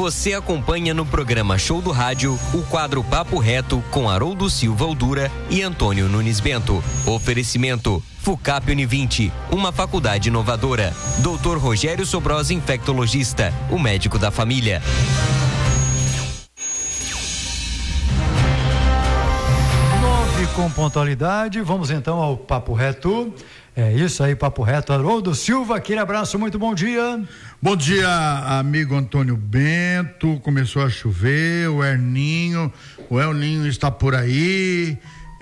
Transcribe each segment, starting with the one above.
Você acompanha no programa Show do Rádio o quadro Papo Reto com Haroldo Silva Aldura e Antônio Nunes Bento. Oferecimento FUCAP Univinte, uma faculdade inovadora. Dr. Rogério Sobrosa, infectologista, o médico da família. Com pontualidade, vamos então ao Papo Reto. É isso aí, Papo Reto. Haroldo Silva, aquele abraço, muito bom dia. Bom dia, amigo Antônio Bento. Começou a chover, o El Ninho está por aí.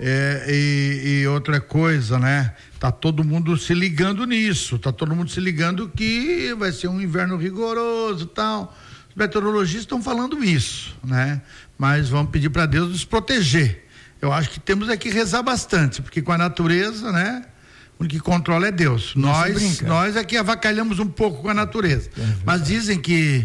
E outra coisa, né? Tá todo mundo se ligando nisso, tá todo mundo se ligando que vai ser um inverno rigoroso e tal. Os meteorologistas estão falando isso, né? Mas vamos pedir para Deus nos proteger. Eu acho que temos que rezar bastante, porque com a natureza, né? O que controla é Deus. Nós é que avacalhamos um pouco com a natureza. Mas dizem que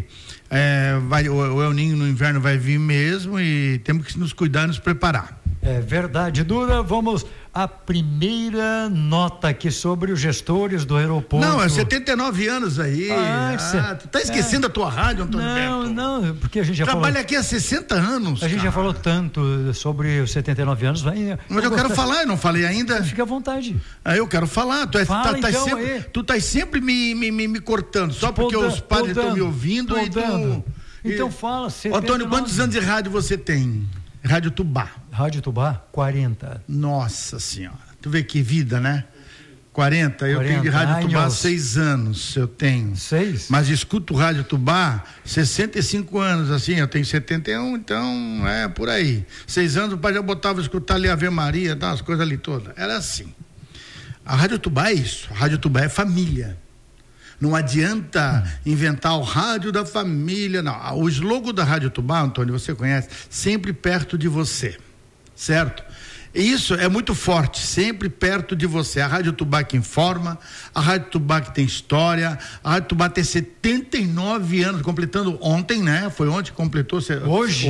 o El Ninho no inverno vai vir mesmo e temos que nos cuidar e nos preparar. É verdade, Dura. Vamos à primeira nota aqui sobre os gestores do aeroporto. Não, é 79 anos aí. Tu tá esquecendo a tua rádio, Antônio Bento? Não, porque a gente já trabalha aqui há 60 anos. A gente já falou tanto sobre os 79 anos. Mas eu quero falar, eu não falei ainda. Fica à vontade. Eu quero falar. Tu tá sempre me cortando, só porque os padres estão me ouvindo. Então fala. Antônio, quantos anos de rádio você tem? Rádio Tubá. Rádio Tubá, 40. Nossa senhora, tu vê que vida, né? 40, eu tenho de Rádio Tubá 6 anos, eu tenho. 6? Mas escuto Rádio Tubá 65 anos, assim, eu tenho 71, então é por aí. 6 anos o pai já botava escutar ali Ave Maria, tá, as coisas ali todas. Era assim. A Rádio Tubá é isso, a Rádio Tubá é família. Não adianta inventar o rádio da família, não. O slogan da Rádio Tubá, Antônio, você conhece, sempre perto de você, certo? Isso é muito forte, sempre perto de você. A Rádio Tubá que informa, a Rádio Tubá que tem história, a Rádio Tubá tem 79 anos, completando ontem, né? Foi ontem que completou. Hoje.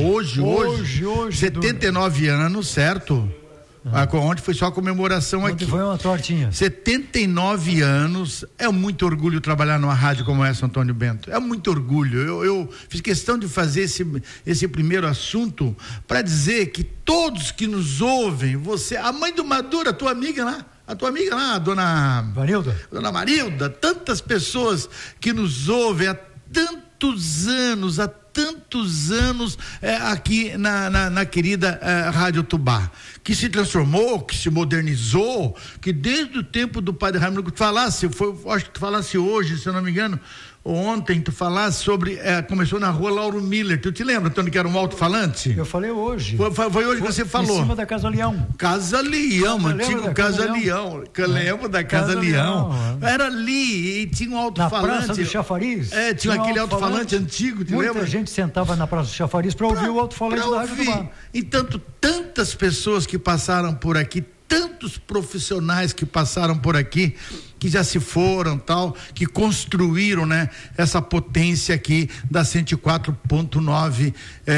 79 anos, certo? Ontem foi só a comemoração aqui. Ontem foi uma tortinha. 79 anos, é muito orgulho trabalhar numa rádio como essa, Antônio Bento. É muito orgulho. Eu fiz questão de fazer esse primeiro assunto para dizer que todos que nos ouvem, você, a mãe do Maduro, a tua amiga lá, a dona Marilda, tantas pessoas que nos ouvem há tantos anos, aqui na querida Rádio Tubá, que se transformou, que se modernizou, que desde o tempo do padre Raimundo, acho que tu falasse hoje, se eu não me engano, ontem tu falasse sobre, começou na rua Lauro Miller, tu te lembra, Tony, que era um alto-falante? Eu falei hoje. Foi hoje que você falou. Em cima da Casa Leão. Casa Leão, antigo Casa Leão. Lembro da Casa Leão. Era ali, e tinha um alto-falante. Na Praça do Chafariz. Tinha aquele alto-falante antigo, te lembra? Muita gente sentava na Praça do Chafariz para ouvir o alto-falante da Rádio Tubá. E tantas pessoas que passaram por aqui, tantos profissionais que passaram por aqui, que já se foram, tal, que construíram, né, essa potência aqui da 104.9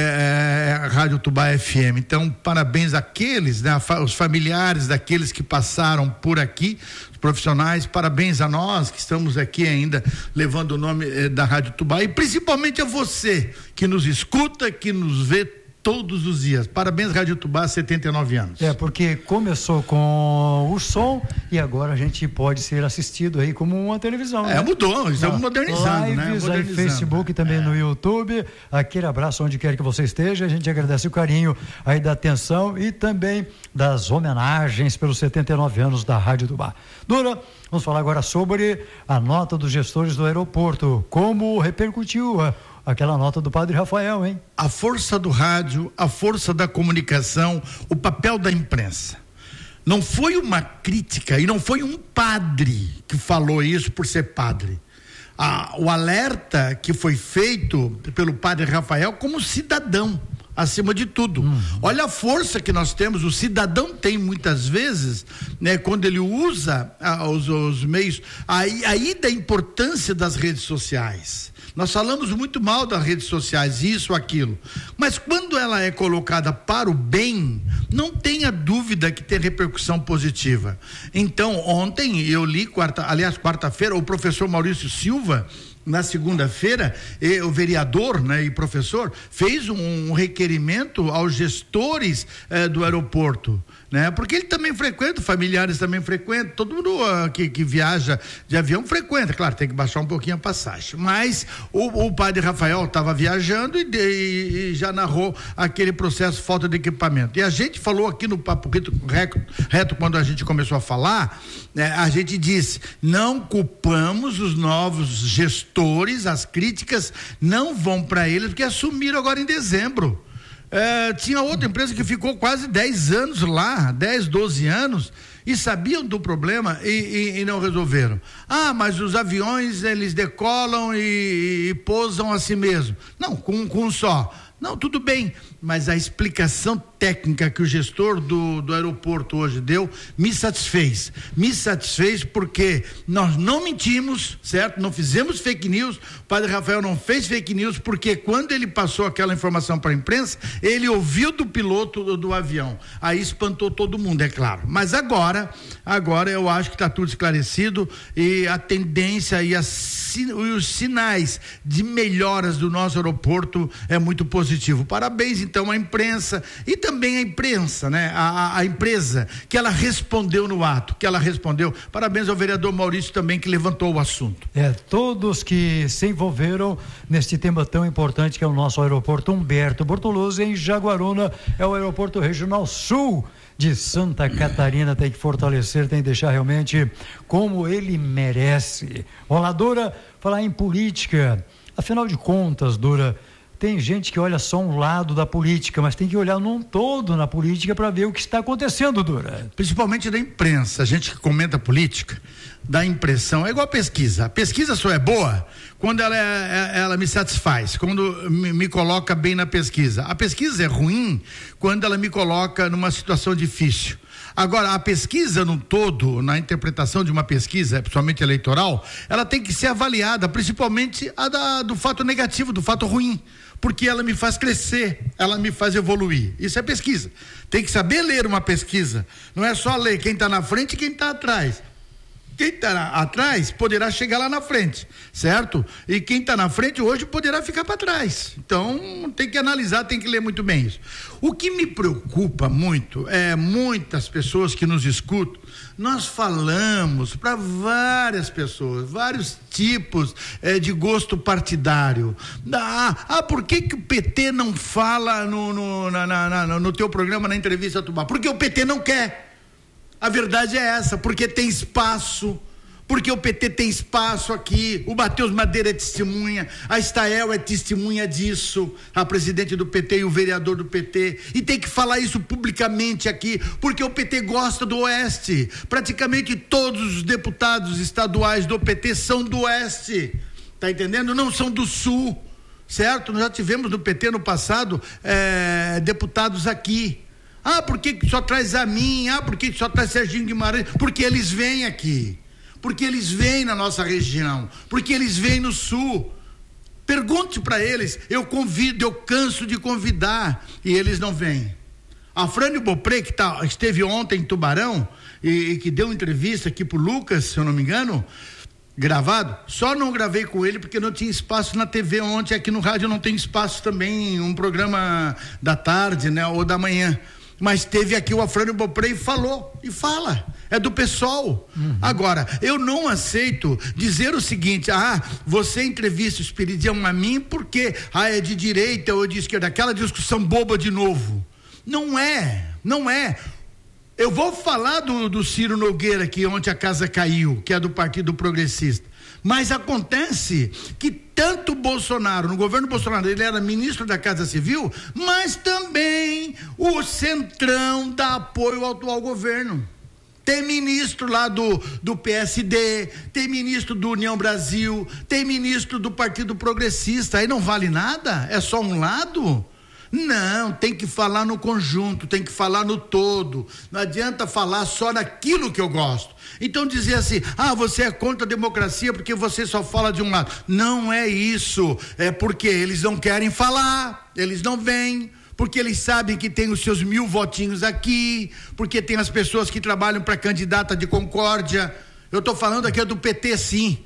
Rádio Tubá FM. Então, parabéns àqueles, né, os familiares daqueles que passaram por aqui, os profissionais, parabéns a nós que estamos aqui ainda levando o nome da Rádio Tubá, e principalmente a você que nos escuta, que nos vê todos os dias. Parabéns, Rádio Tubá, 79 anos. Porque começou com o som e agora a gente pode ser assistido aí como uma televisão. Mudou, estamos modernizando, lives, né? Aí Facebook, também no YouTube. Aquele abraço onde quer que você esteja. A gente agradece o carinho aí da atenção e também das homenagens pelos 79 anos da Rádio Tubá. Dura, vamos falar agora sobre a nota dos gestores do aeroporto. Como repercutiu aquela nota do padre Rafael, hein? A força do rádio, a força da comunicação, o papel da imprensa. Não foi uma crítica e não foi um padre que falou isso por ser padre. O alerta que foi feito pelo padre Rafael como cidadão, acima de tudo. Olha a força que nós temos, o cidadão tem muitas vezes, né, quando ele usa os meios, aí da importância das redes sociais. Nós falamos muito mal das redes sociais, isso, aquilo, mas quando ela é colocada para o bem, não tenha dúvida que tem repercussão positiva. Então, ontem eu li, quarta-feira, o professor Maurício Silva, na segunda-feira, o vereador, né, e professor fez um requerimento aos gestores do aeroporto, né? Porque ele também frequenta, familiares também frequentam, todo mundo que viaja de avião frequenta, claro, tem que baixar um pouquinho a passagem, mas o padre Rafael estava viajando e já narrou aquele processo, falta de equipamento. E a gente falou aqui no Papo Reto, quando a gente começou a falar, né, a gente disse, não culpamos os novos gestores, as críticas não vão para eles, porque assumiram agora em dezembro. Tinha outra empresa que ficou quase 10 anos lá, 10, 12 anos, e sabiam do problema e não resolveram. Mas os aviões, eles decolam e pousam a si mesmo. Não, com um só. Não, tudo bem, mas a explicação técnica que o gestor do aeroporto hoje deu me satisfez porque nós não mentimos, certo? Não fizemos fake news, o padre Rafael não fez fake news, porque quando ele passou aquela informação para a imprensa, ele ouviu do piloto do avião, aí espantou todo mundo, é claro, mas agora eu acho que está tudo esclarecido e a tendência e os sinais de melhoras do nosso aeroporto é muito positivo. Parabéns então à imprensa e também à imprensa, né? A empresa que ela respondeu no ato, parabéns ao vereador Maurício também que levantou o assunto. Todos que se envolveram neste tema tão importante que é o nosso aeroporto Humberto Bortoluzzi em Jaguaruna, é o aeroporto regional sul de Santa Catarina, tem que fortalecer, tem que deixar realmente como ele merece. Olá, Dora, falar em política, afinal de contas, Dora, tem gente que olha só um lado da política, mas tem que olhar num todo na política para ver o que está acontecendo, Dora. Principalmente da imprensa, a gente que comenta política, dá impressão, é igual a pesquisa só é boa quando ela me satisfaz, quando me coloca bem na pesquisa. A pesquisa é ruim quando ela me coloca numa situação difícil. Agora, a pesquisa no todo, na interpretação de uma pesquisa, principalmente eleitoral, ela tem que ser avaliada, principalmente do fato negativo, do fato ruim, porque ela me faz crescer, ela me faz evoluir. Isso é pesquisa. Tem que saber ler uma pesquisa. Não é só ler quem está na frente e quem está atrás. Quem está atrás poderá chegar lá na frente, certo? E quem está na frente hoje poderá ficar para trás. Então, tem que analisar, tem que ler muito bem isso. O que me preocupa muito é muitas pessoas que nos escutam, nós falamos para várias pessoas, vários tipos de gosto partidário. Por que o PT não fala no teu programa, na entrevista Tubá? Porque o PT não quer. A verdade é essa, porque tem espaço, porque o PT tem espaço aqui, o Matheus Madeira é testemunha, a Estael é testemunha disso, a presidente do PT e o vereador do PT, e tem que falar isso publicamente aqui, porque o PT gosta do Oeste, praticamente todos os deputados estaduais do PT são do Oeste, tá entendendo? Não são do Sul, certo? Nós já tivemos no PT no passado deputados aqui. Por que só traz a mim? Por que só traz Serginho Guimarães? Porque eles vêm aqui, porque eles vêm na nossa região, porque eles vêm no sul. Pergunte para eles, eu convido, eu canso de convidar e eles não vêm. A Frânio Bopré, que esteve ontem em Tubarão e que deu entrevista aqui pro Lucas, se eu não me engano, gravado, só não gravei com ele porque não tinha espaço na TV ontem, aqui no rádio não tem espaço também, um programa da tarde, né, ou da manhã. Mas teve aqui o Afrânio Bopré e falou, e fala, é do PSOL. Agora, eu não aceito dizer o seguinte, você entrevista o Espiridião a mim porque, é de direita ou de esquerda, aquela discussão boba de novo. Não é. Eu vou falar do Ciro Nogueira, que ontem a casa caiu, que é do Partido Progressista. Mas acontece que tanto Bolsonaro, no governo Bolsonaro, ele era ministro da Casa Civil, mas também o Centrão dá apoio ao atual governo. Tem ministro lá do PSD, tem ministro do União Brasil, tem ministro do Partido Progressista, aí não vale nada? É só um lado? Não, tem que falar no conjunto, tem que falar no todo, não adianta falar só naquilo que eu gosto. Então dizer assim, você é contra a democracia porque você só fala de um lado. Não é isso, é porque eles não querem falar, eles não vêm, porque eles sabem que tem os seus 1000 votinhos aqui, porque tem as pessoas que trabalham para candidata de Concórdia. Eu estou falando aqui do PT sim,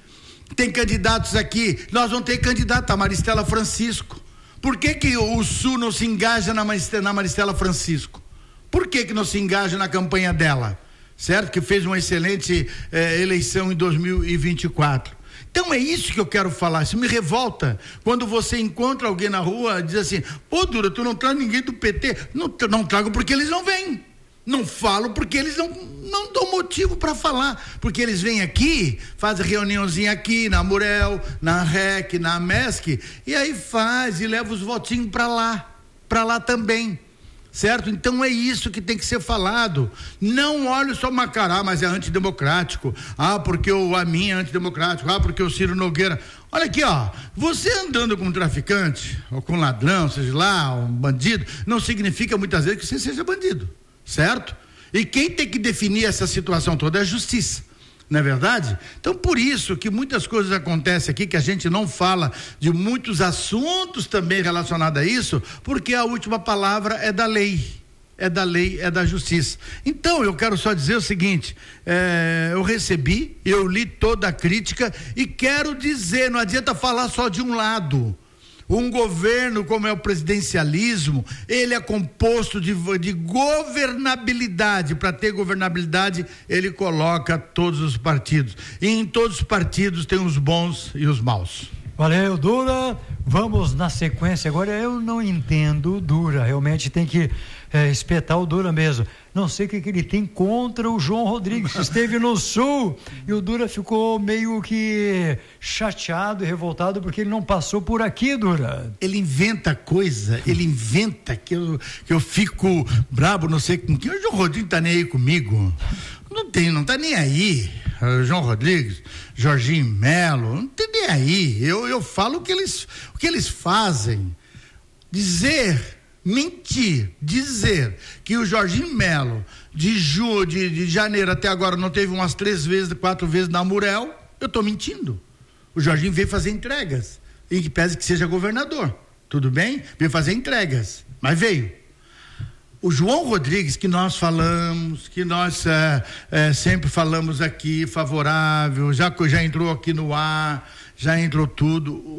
Tem candidatos aqui, nós vamos ter candidata a Maristela Francisco. Por que o Sul não se engaja na Maristela Francisco? Por que não se engaja na campanha dela? Certo? Que fez uma excelente eleição em 2024. Então é isso que eu quero falar. Isso me revolta quando você encontra alguém na rua e diz assim: pô, Dura, tu não traz ninguém do PT. Não trago porque eles não vêm. Não falo porque eles não dão motivo para falar. Porque eles vêm aqui, fazem reuniãozinha aqui na Murel, na REC, na MESC, e aí faz e leva os votinhos para lá também. Certo? Então é isso que tem que ser falado. Não olhe só Macará, mas é antidemocrático. Porque o Amin é antidemocrático. Porque o Ciro Nogueira. Olha aqui, ó. Você andando com um traficante, ou com um ladrão, seja lá, um bandido, não significa muitas vezes que você seja bandido. Certo? E quem tem que definir essa situação toda é a justiça. Não é verdade? Então, por isso que muitas coisas acontecem aqui, que a gente não fala de muitos assuntos também relacionados a isso, porque a última palavra é da lei, é da justiça. Então, eu quero só dizer o seguinte, eu li toda a crítica e quero dizer, não adianta falar só de um lado. Um governo como é o presidencialismo, ele é composto de governabilidade. Para ter governabilidade, ele coloca todos os partidos. E em todos os partidos tem os bons e os maus. Valeu, Dura. Vamos na sequência. Agora eu não entendo o Dura. Realmente tem que espetar o Dura mesmo. Não sei o que ele tem contra o João Rodrigues. Esteve no Sul e o Dura ficou meio que chateado e revoltado porque ele não passou por aqui, Dura. Ele inventa coisa, que eu fico brabo, não sei com quem. O João Rodrigues tá nem aí comigo. Não tá nem aí. João Rodrigues, Jorginho Melo, não tem nem aí. Eu falo o que eles fazem. Mentir, dizer que o Jorginho Melo de janeiro até agora não teve umas 3 vezes, 4 vezes na Murel, eu tô mentindo. O Jorginho veio fazer entregas, em que pese que seja governador, tudo bem? Veio fazer entregas, mas veio. O João Rodrigues, que nós falamos, que nós sempre falamos aqui, favorável, já entrou aqui no ar, já entrou tudo.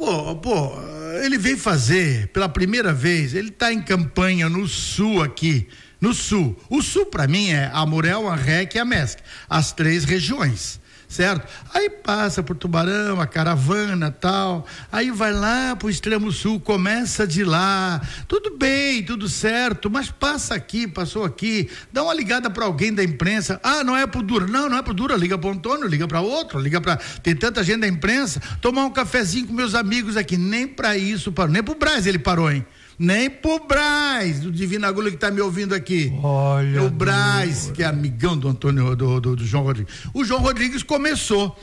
Ele veio fazer pela primeira vez, ele está em campanha no Sul aqui, no Sul. O Sul para mim é a Murel, a REC e a MESC, as 3 regiões. Certo? Aí passa por Tubarão, a caravana, tal, aí vai lá pro extremo sul, começa de lá, tudo bem, tudo certo, mas passou aqui, dá uma ligada para alguém da imprensa. Não é pro Dura, não é pro Dura, liga pro Antônio, liga para outro, tem tanta gente da imprensa, tomar um cafezinho com meus amigos aqui, nem para isso, nem pro Braz ele parou, hein? Nem pro Braz, do Divina Agulha que tá me ouvindo aqui. Olha, o Braz, que é amigão do Antônio, do João Rodrigues. O João Rodrigues começou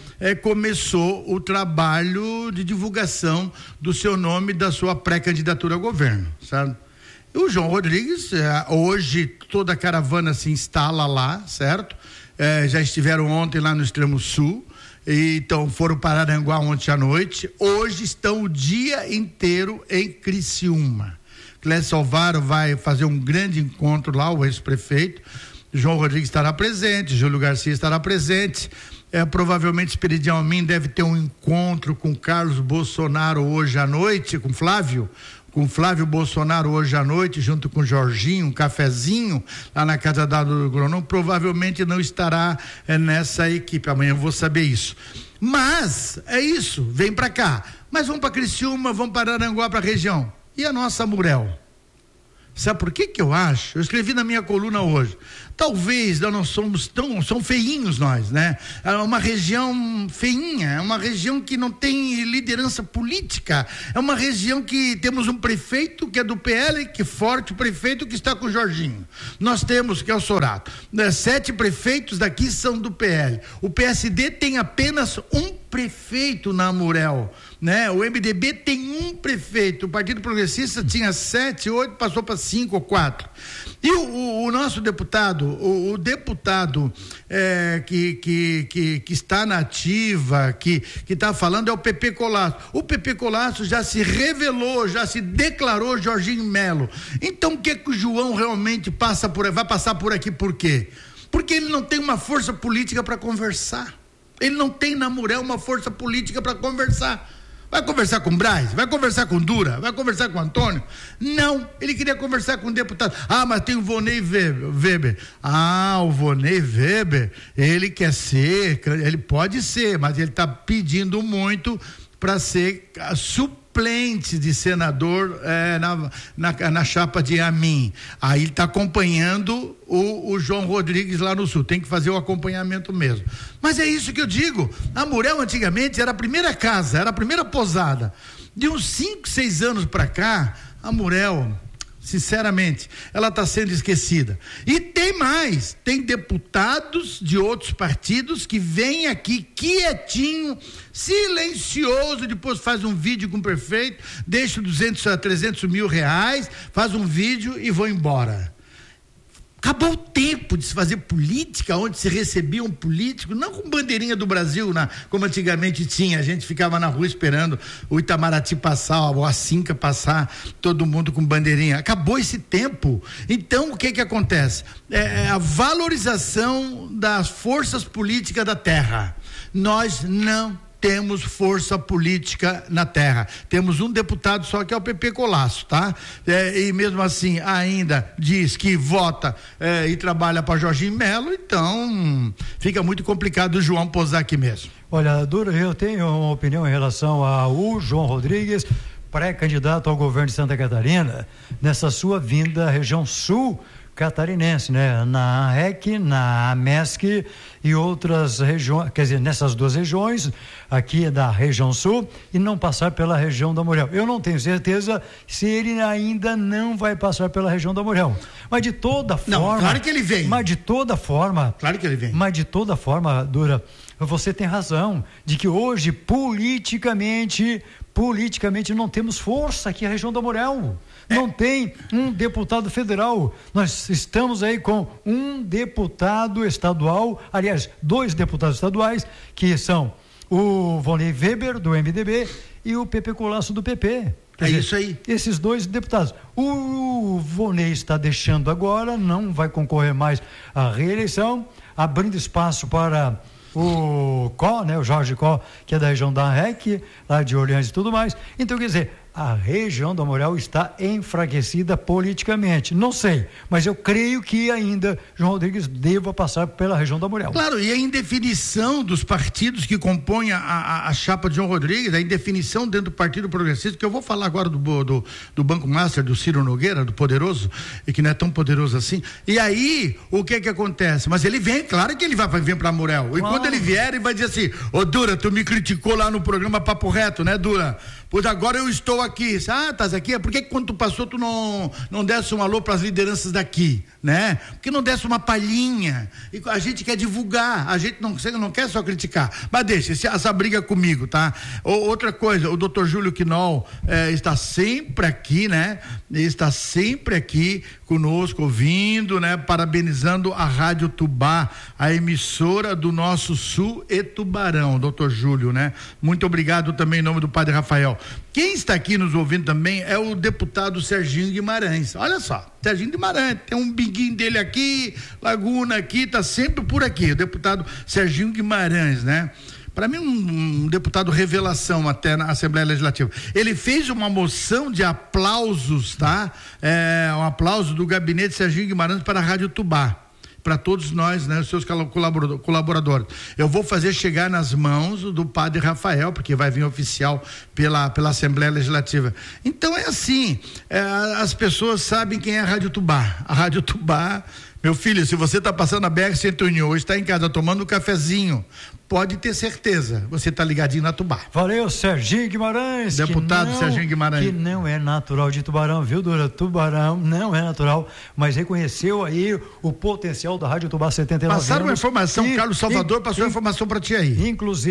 o trabalho de divulgação do seu nome, da sua pré-candidatura ao governo, sabe? O João Rodrigues, hoje toda a caravana se instala lá, certo? Já estiveram ontem lá no extremo sul. Então foram para Aranguá ontem à noite, hoje estão o dia inteiro em Criciúma. Clécio Alvaro vai fazer um grande encontro lá, o ex-prefeito, João Rodrigues estará presente, Júlio Garcia estará presente, provavelmente Esperidião Amin deve ter um encontro com Carlos Bolsonaro hoje à noite, com Flávio Bolsonaro hoje à noite, junto com Jorginho, um cafezinho lá na casa do Agronômico, provavelmente não estará nessa equipe, amanhã eu vou saber isso. Mas, é isso, vem pra cá. Mas vamos pra Criciúma, vamos para Aranguá, pra região. E a nossa Murel? Sabe por que eu acho? Eu escrevi na minha coluna hoje. Talvez nós não somos são feinhos nós, né? É uma região feinha, é uma região que não tem liderança política, é uma região que temos um prefeito que é do PL, que forte, o prefeito que está com o Jorginho. Nós temos, que é o Sorato, 7 prefeitos daqui são do PL. O PSD tem apenas um prefeito na Murel, né? O MDB tem um prefeito, o Partido Progressista tinha 7, 8, passou para 5 ou 4. E o nosso deputado, o deputado que está na ativa, que está falando é o Pepe Colasso. O Pepe Colasso já se revelou, já se declarou Jorginho Melo. Então o que o João realmente vai passar por aqui por quê? Porque ele não tem uma força política para conversar. Ele não tem na Murel uma força política para conversar. Vai conversar com o Braz? Vai conversar com o Dura? Vai conversar com o Antônio? Não, ele queria conversar com o deputado. Mas tem o Vonei Weber. O Vonei Weber, ele quer ser, ele pode ser, mas ele está pedindo muito para ser suplente de senador na chapa de Amin. Aí ele está acompanhando o João Rodrigues lá no Sul, tem que fazer o acompanhamento mesmo. Mas é isso que eu digo, a Murel antigamente era a primeira casa, era a primeira posada. De uns 5, 6 anos para cá, a Murel, sinceramente, ela está sendo esquecida. E tem mais, tem deputados de outros partidos que vêm aqui quietinho, silencioso, depois faz um vídeo com o prefeito, deixa 200 a 300 mil reais, faz um vídeo e vão embora. Acabou o tempo de se fazer política, onde se recebia um político, não com bandeirinha do Brasil, como antigamente tinha, a gente ficava na rua esperando o Itamaraty passar, ou a Cinca passar, todo mundo com bandeirinha. Acabou esse tempo. Então, o que acontece? É a valorização das forças políticas da terra. Nós não temos força política na terra. Temos um deputado só, que é o PP Colasso, tá? E mesmo assim ainda diz que vota e trabalha para Jorginho Melo, então fica muito complicado o João posar aqui mesmo. Olha, Dura, eu tenho uma opinião em relação ao João Rodrigues, pré-candidato ao governo de Santa Catarina, nessa sua vinda à região sul catarinense, né? Na ANREC, na AMESC e outras regiões, quer dizer, nessas duas regiões, aqui da região sul, e não passar pela região da Murel. Eu não tenho certeza se ele ainda não vai passar pela região da Murel. Mas de toda forma. Claro que ele vem. Mas de toda forma. Claro que ele vem. Mas de toda forma, Dura, você tem razão, de que hoje, politicamente não temos força aqui na região da Murel. Não tem um deputado federal. Nós estamos aí com um deputado estadual, aliás, 2 deputados estaduais, que são o Vonei Weber, do MDB, e o PP Colasso, do PP. Isso aí. Esses 2 deputados. O Vonei está deixando agora, não vai concorrer mais à reeleição, abrindo espaço para o Jorge Có, que é da região da ANREC, lá de Orleans e tudo mais. Então, quer dizer, a região da Murel está enfraquecida politicamente. Não sei, mas eu creio que ainda João Rodrigues deva passar pela região da Murel. Claro, e a indefinição dos partidos que compõem a chapa de João Rodrigues, a indefinição dentro do Partido Progressista, que eu vou falar agora do Banco Master, do Ciro Nogueira, do poderoso, e que não é tão poderoso assim. E aí, o que acontece? Mas ele vem, claro que ele vai vir para Murel. E quando ele vier, ele vai dizer assim: Dura, tu me criticou lá no programa Papo Reto, né, Dura? Pois agora eu estou aqui. Estás aqui? Por que quando tu passou tu não desse um alô para as lideranças daqui, né? Porque não desse uma palhinha? E a gente quer divulgar, a gente não quer só criticar. Mas deixa essa briga comigo, tá? Outra coisa, o Dr. Júlio Quinol está sempre aqui, né? Está sempre aqui conosco, ouvindo, né? Parabenizando a Rádio Tubá, a emissora do nosso Sul e Tubarão, Dr. Júlio, né? Muito obrigado também em nome do Padre Rafael. Quem está aqui nos ouvindo também é o deputado Serginho Guimarães. Olha só, Serginho Guimarães, tem um biguinho dele aqui, Laguna aqui, tá sempre por aqui, o deputado Serginho Guimarães, né? Para mim, um deputado revelação até na Assembleia Legislativa. Ele fez uma moção de aplausos, tá? Um aplauso do gabinete Serginho Guimarães para a Rádio Tubá. Para todos nós, né, os seus colaboradores. Eu vou fazer chegar nas mãos do Padre Rafael, porque vai vir oficial pela Assembleia Legislativa. Então é assim, as pessoas sabem quem é a Rádio Tubá. A Rádio Tubá, meu filho, se você está passando a BR-101 hoje, está em casa tomando um cafezinho, pode ter certeza, você está ligadinho na Tubá. Valeu, Serginho Guimarães. Deputado Serginho Guimarães. Que não é natural de Tubarão, viu, Dura? Tubarão não é natural, mas reconheceu aí o potencial da Rádio Tubá 79 Passaram anos. Uma informação, Carlos Salvador passou a informação para ti aí.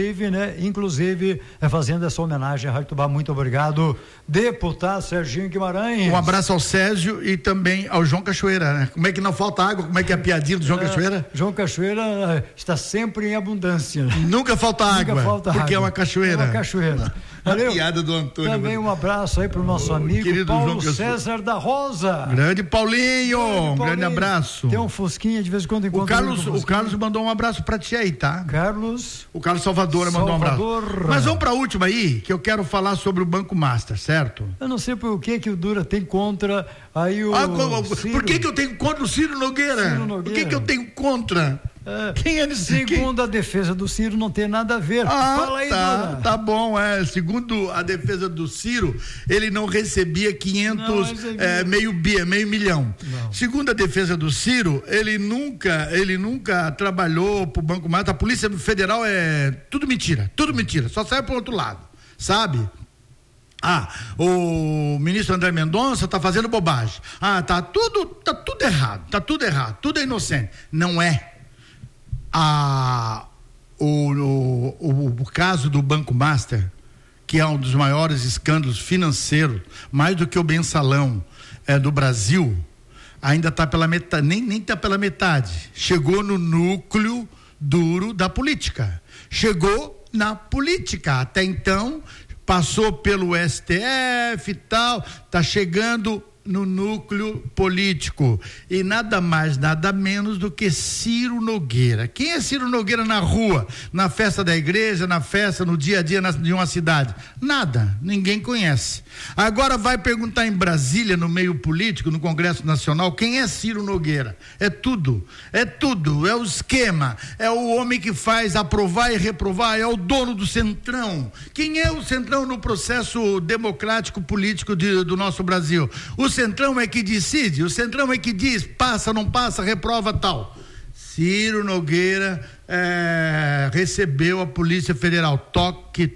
Inclusive, fazendo essa homenagem à Rádio Tubá, muito obrigado, deputado Serginho Guimarães. Um abraço ao Césio e também ao João Cachoeira, né? Como é que não falta água água? Como é que é a piadinha do João Cachoeira? João Cachoeira está sempre em abundância. Nunca falta água. Nunca falta porque água. é uma cachoeira. É uma cachoeira. Valeu. A piada do Antônio. Também um abraço aí pro nosso amigo Paulo César da Rosa. Grande Paulinho. Grande abraço. Tem um fosquinha, de vez em quando encontra. O Carlos mandou um abraço pra ti aí, tá? O Carlos Salvador mandou um abraço. Mas vamos pra última aí, que eu quero falar sobre o Banco Master, certo? Eu não sei por que o Dura tem contra aí o Ciro. Por que eu tenho contra o Ciro Nogueira? Por que eu tenho contra? Quem é nesse? Segundo a defesa do Ciro, não tem nada a ver. Fala aí, Dura. Tá bom, Segundo a defesa do Ciro, ele não recebia 500, meio milhão. Não. Segundo a defesa do Ciro, ele nunca trabalhou pro Banco Master. A Polícia Federal é tudo mentira, só sai pro outro lado, sabe? O ministro André Mendonça tá fazendo bobagem. Tá tudo errado, tudo é inocente. Não é. O caso do Banco Master, que é um dos maiores escândalos financeiros, mais do que o mensalão do Brasil, ainda está pela metade, nem está pela metade. Chegou no núcleo duro da política. Chegou na política. Até então, passou pelo STF e tal, está chegando no núcleo político e nada mais, nada menos do que Ciro Nogueira. Quem é Ciro Nogueira na rua, na festa da igreja, na festa, no dia a dia de uma cidade? Nada, ninguém conhece. Agora vai perguntar em Brasília, no meio político, no Congresso Nacional, quem é Ciro Nogueira? É tudo, é o esquema, é o homem que faz aprovar e reprovar, é o dono do Centrão. Quem é o Centrão no processo democrático político do nosso Brasil? O Centrão é que decide, o Centrão é que diz, passa, não passa, reprova, tal. Ciro Nogueira recebeu a Polícia Federal, toque,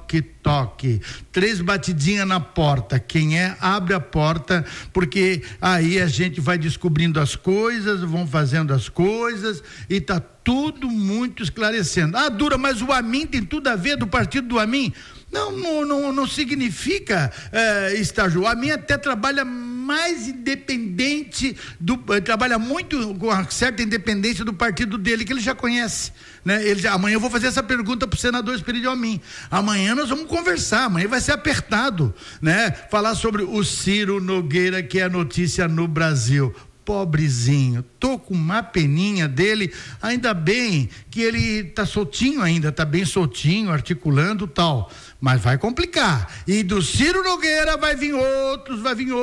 3 batidinhas na porta, quem abre a porta, porque aí a gente vai descobrindo as coisas, vão fazendo as coisas e tá tudo muito esclarecendo. Dura, mas o Amin tem tudo a ver, do partido do Amin? Não significa estágio. A minha até trabalha mais independente trabalha muito com uma certa independência do partido dele, que ele já conhece, né? Amanhã eu vou fazer essa pergunta pro senador Espírito Amin. Amanhã nós vamos conversar, amanhã vai ser apertado, né? Falar sobre o Ciro Nogueira, que é notícia no Brasil. Pobrezinho, tô com uma peninha dele, ainda bem que ele tá soltinho ainda, tá bem soltinho, articulando tal, mas vai complicar, e do Ciro Nogueira vai vir outros.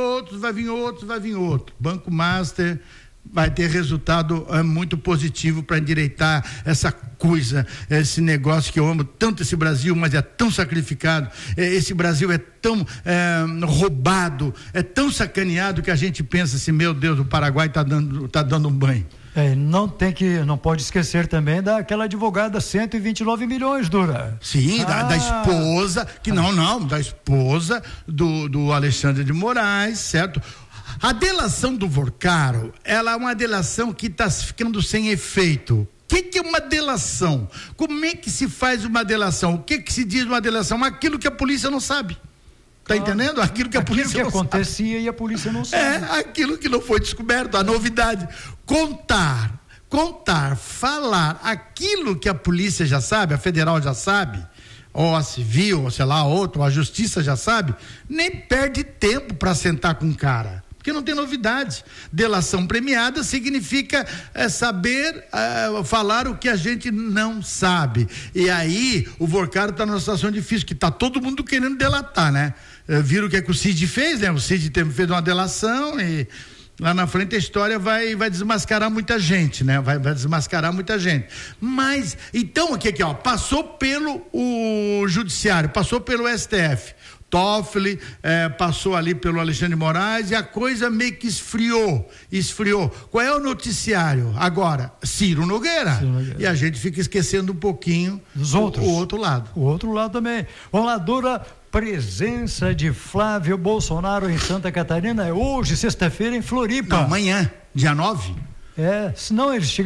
Banco Master vai ter resultado muito positivo para endireitar essa coisa, esse negócio que eu amo tanto, esse Brasil, mas é tão sacrificado, esse Brasil é tão roubado, é tão sacaneado, que a gente pensa assim, meu Deus, o Paraguai tá dando um banho. Não pode esquecer também daquela advogada, 129 milhões, Dura. Sim, da esposa, da esposa do Alexandre de Moraes, certo? A delação do Vorcaro, ela é uma delação que está ficando sem efeito. O que é uma delação? Como é que se faz uma delação? O que se diz uma delação? Aquilo que a polícia não sabe. Tá entendendo? Aquilo que a polícia não sabe. Acontecia e a polícia não sabe. Aquilo que não foi descoberto, a novidade. Contar, falar aquilo que a polícia já sabe, a federal já sabe, ou a civil, ou sei lá, outro, a justiça já sabe, nem perde tempo para sentar com o cara. Porque não tem novidade. Delação premiada significa saber falar o que a gente não sabe. E aí o Vorcaro está numa situação difícil, que está todo mundo querendo delatar, né? Viram o que é que o Cid fez, né? O Cid fez uma delação e lá na frente a história vai desmascarar muita gente, né? Vai desmascarar muita gente. Mas, então, o que passou pelo judiciário, passou pelo STF. Toffoli, passou ali pelo Alexandre de Moraes e a coisa meio que esfriou. Qual é o noticiário? Agora, Ciro Nogueira. E a gente fica esquecendo um pouquinho dos outros. O outro lado. O outro lado também. Vamos lá, Dura. Presença de Flávio Bolsonaro em Santa Catarina é hoje, sexta-feira, em Floripa. Não, amanhã, dia 9. Senão eles chegam